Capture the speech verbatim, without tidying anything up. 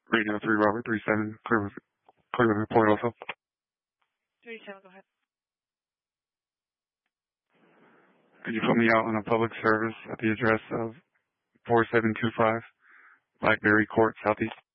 Radio three Robert three seven, Cleveland, Cleveland Report also. three seven, go ahead. Could you put me out on a public service at the address of four seven two five Blackberry Court, Southeast?